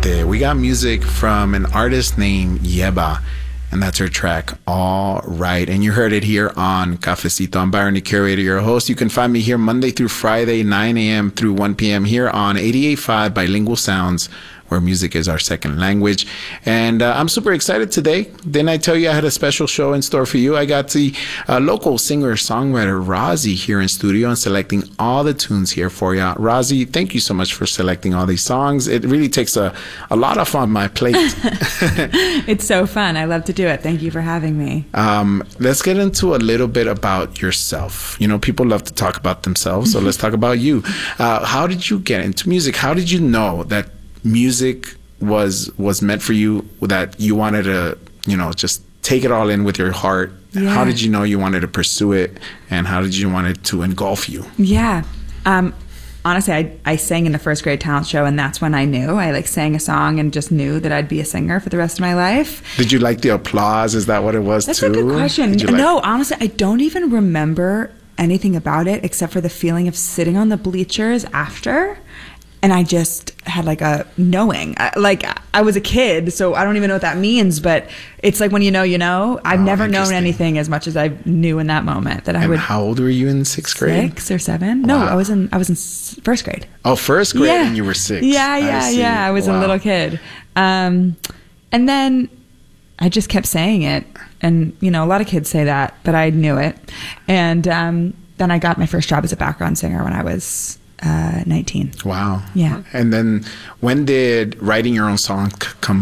Suerte. We got music from an artist named Yeba, and that's her track, All Right. And you heard it here on Cafecito. I'm Byron, the curator, your host. You can find me here Monday through Friday, 9 a.m. through 1 p.m. here on 88.5 Bilingual Sounds, where music is our second language. And I'm super excited today. Didn't I tell you I had a special show in store for you? I got the local singer-songwriter Rozzy here in studio and selecting all the tunes here for you. Rozzy, thank you so much for selecting all these songs. It really takes a lot off on my plate. It's so fun. I love to do it. Thank you for having me. Let's get into a little bit about yourself. You know, people love to talk about themselves, so let's talk about you. How did you get into music? How did you know that music was meant for you, that you wanted to, you know, just take it all in with your heart? Yeah. How did you know you wanted to pursue it, and how did you want it to engulf you? Yeah. Honestly, I sang in the first grade talent show, and that's when I knew. I sang a song and just knew that I'd be a singer for the rest of my life. Did you like the applause? Is that what it was? That's too? a good question. No, honestly, I don't even remember anything about it except for the feeling of sitting on the bleachers after. And I just had a knowing. I was a kid, so I don't even know what that means. But it's like when you know, you know. I've never known anything as much as I knew in that moment. And how old were you in sixth grade? 6 or 7. Wow. No, I was in first grade. Oh, first grade, yeah. And you were 6. Yeah. I was a little kid. And then I just kept saying it. And, you know, a lot of kids say that, but I knew it. And then I got my first job as a background singer when I was 19. Wow. Yeah. And then when did writing your own songs come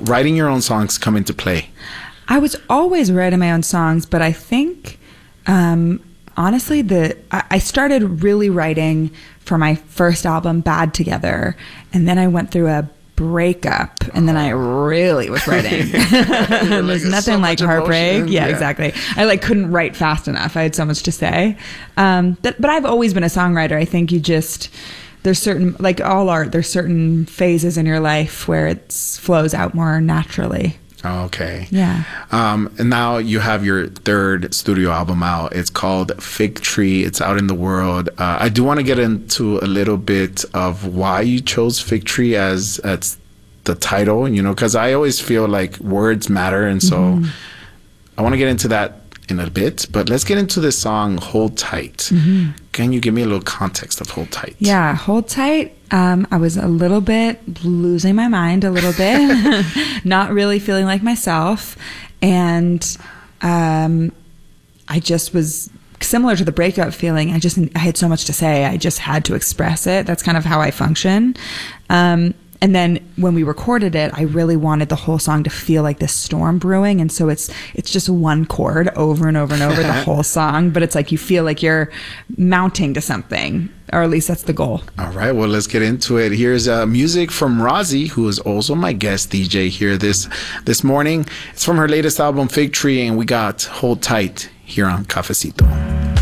into play? I was always writing my own songs, but I think honestly I started really writing for my first album, Bad Together, and then I went through a breakup, and then I really was writing. There's nothing like heartbreak. Yeah, exactly. I couldn't write fast enough. I had so much to say. But I've always been a songwriter. I think there's certain, like all art, there's certain phases in your life where it flows out more naturally. Okay. Yeah. And now you have your third studio album out. It's called Fig Tree. It's out in the world. I do want to get into a little bit of why you chose Fig Tree as the title, you know, because I always feel like words matter. And so I want to get into that in a bit, but let's get into this song, Hold Tight. Can you give me a little context of Hold Tight? Yeah, Hold Tight. I was a little bit losing my mind a little bit, not really feeling like myself. And I just was similar to the breakup feeling. I had so much to say. I just had to express it. That's kind of how I function. And then when we recorded it, I really wanted the whole song to feel like this storm brewing. And so it's just one chord over and over and over the whole song. But it's like you feel like you're mounting to something, or at least that's the goal. All right. Well, let's get into it. Here's music from Rozzy, who is also my guest DJ here this morning. It's from her latest album, Fig Tree, and we got Hold Tight here on Cafecito.